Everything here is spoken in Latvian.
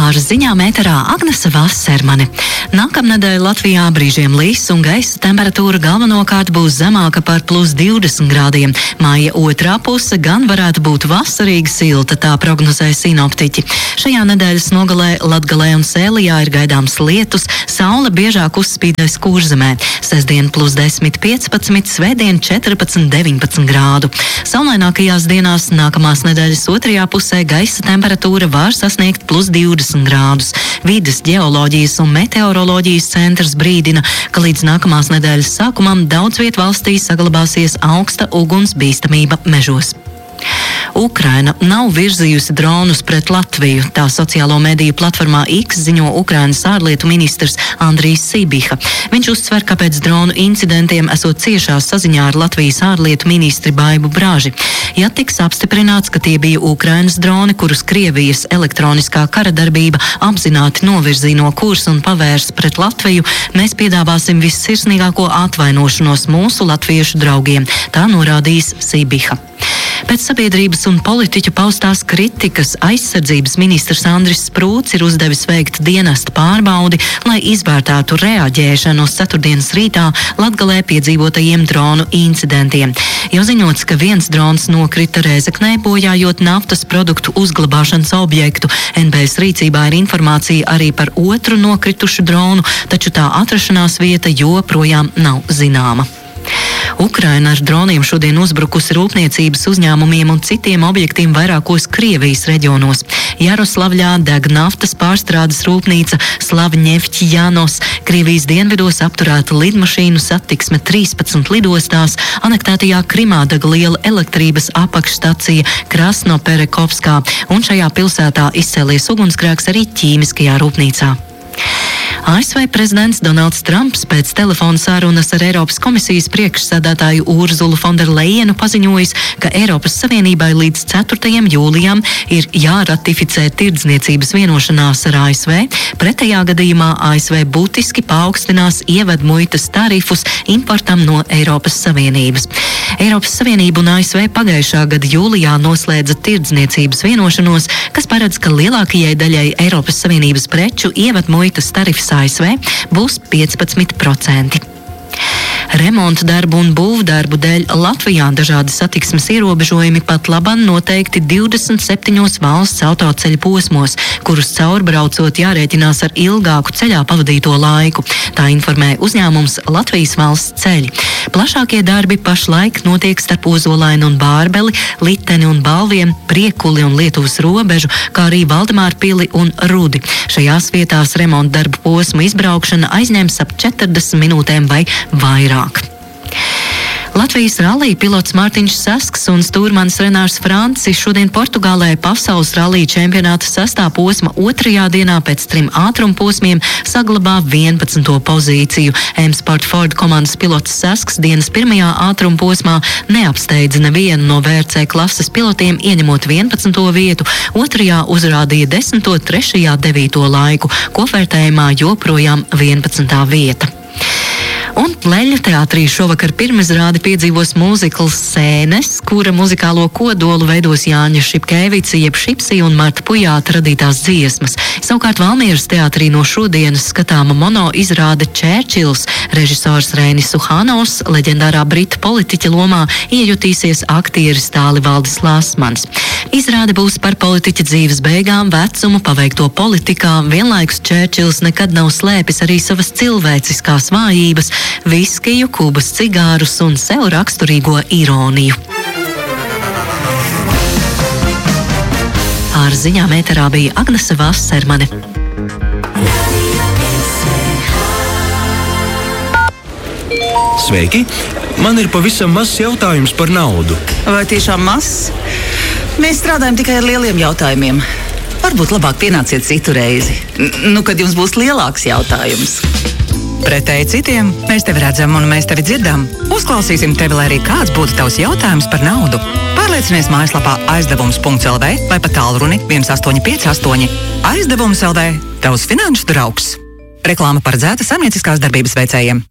Ar ziņām ēterā Agnese Vasermane. Nākamnedēļ Latvijā brīžiem lis un gaisa temperatūra galvenokārt būs zemāka par +20 grādiem. Maija otrā puse gan varētu būt vasarīgi silta, tā prognozē sinoptiķi. Šajā nedēļas nogalē Latgalē un Sēlijā ir gaidāms lietus, saule biežāk uzspīdēs Kurzemē. Sestdien +10, 15, svētdien 14, 19 grādu. Saulainākajās dienās nākamās nedēļas otrajā pusē gaisa temperatūra var sasniegt +20 grādus. Vides ģeoloģijas un meteoroloģijas centrs brīdina, ka līdz nākamās nedēļas sākumam daudz viet valstī saglabāsies augsta uguns bīstamība mežos. Ukraina nav virzījusi dronus pret Latviju. Tā sociālo mediju platformā X ziņo Ukrainas ārlietu ministrs Andrijs Sibiha. Viņš uzsver, ka pēc dronu incidentiem esot ciešā saziņā ar Latvijas ārlietu ministri Baibu Braži. Ja tiks apstiprināts, ka tie bija Ukrainas droni, kurus Krievijas elektroniskā kara darbība apzināti novirzīja no kursa un pavērs pret Latviju, mēs piedāvāsim vissirsnīgāko atvainošanos mūsu latviešu draugiem, tā norādījis Sibiha. Pēc sabiedrības un politiķu paustās kritikas aizsardzības ministrs Andris Sprūts ir uzdevis veikt dienesta pārbaudi, lai izvērtētu reaģēšanu uz ceturtdienas rītā Latgalē piedzīvotajiem dronu incidentiem. Jau ziņots, ka viens drons nokrita Rēzeknē, bojājot naftas produktu uzglabāšanas objektu. NBS rīcībā ir informācija arī par otru nokritušu dronu, taču tā atrašanās vieta joprojām nav zināma. Ukraina ar droniem šodien uzbrukusi rūpniecības uzņēmumiem un citiem objektiem vairākos Krievijas reģionos. Jaroslavļā deg naftas pārstrādes rūpnīca Slavņeftjanos, Krievijas dienvidos apturēta lidmašīnu satiksme 13 lidostās, anektētajā Krimā deg liela elektrības apakšstacija Krasnoperekovskā, un šajā pilsētā izcēlies ugunsgrēks arī ķīmiskajā rūpnīcā. ASV prezidents Donalds Trumps pēc telefona sarunas ar Eiropas komisijas priekšsēdētāju Urzulu Fonderlejenu paziņojis, ka Eiropas Savienībai līdz 4. jūlijam ir jāratificē tirdzniecības vienošanās ar ASV. Pretējā gadījumā ASV būtiski paaugstinās ievedmuitas tarifus importam no Eiropas Savienības. Eiropas Savienība un ASV pagājušā gada jūlijā noslēdza tirdzniecības vienošanos, kas paredz, ka lielākajai daļai Eiropas Savienības preču ievedmuitas tarifs ASV būs 15%. Remontu darbu un būvdarbu dēļ Latvijā dažādi satiksmes ierobežojumi pat labam noteikti 27 valsts autoceļu posmos, kurus caurbraucot jārēķinās ar ilgāku ceļā pavadīto laiku. Tā informē uzņēmums Latvijas valsts ceļi. Plašākie darbi pašlaik notiek starp Ozolainu un Bārbeli, Liteni un Balviem, Priekuli un Lietuvas robežu, kā arī Valdemārpili un Rudi. Šajās vietās remontu darbu posmu izbraukšana aizņems ap 40 minūtēm vai vairāk. Latvijas rallija pilots Mārtiņš Sasks un stūrmanis Renārs Francis šodien Portugālē pasaules rallija čempionāta sastā posma otrajā dienā pēc 3 ātrumposmiem saglabā 11. pozīciju. M-Sport Ford komandas pilots Sasks dienas pirmajā ātrumposmā neapsteidza nevienu no VRC klases pilotiem, ieņemot 11. vietu, otrajā uzrādīja 10., trešajā 9. laiku, kopvērtējumā joprojām 11. vieta. Un Leļu teātrī šovakar pirmizrādi piedzīvos mūzikls Sēnes, kura muzikālo kodolu veidos Jāņa Šipkēvica, jeb Šipsija un Marta Pujāta radītās dziesmas. Savukārt Valmieras teātrī no šodienas skatāma mono izrāde Čērčils. Režisors Reinis Suhanovs, leģendārā britu politiķa lomā, iejutīsies aktieris Tālivaldis Lasmans. Izrāde būs par politiķa dzīves beigām, vecumu, paveikto politikā. Vienlaikus Čērčils nekad nav slēpis arī savas cilvēciskās vājības, viskiju, kubas cigārus un sev raksturīgo ironiju. Ar ziņām ēterā bija Agnese Vasermane. Sveiki! Man ir pavisam mazs jautājums par naudu. Vai tiešām mazs? Mēs strādājam tikai ar lieliem jautājumiem. Varbūt labāk pienāciet citu reizi. Kad jums būs lielāks jautājums. Pretēji citiem, mēs tevi redzam un mēs tevi dzirdam. Uzklausīsim tevi, lai arī kāds būtu tavs jautājums par naudu. Pārliecinies mājaslapā aizdevums.lv vai pa tālruni 1858. Aizdevums LV, tavs finanšu draugs. Reklāma paredzēta saimnieciskās darbības veicējiem.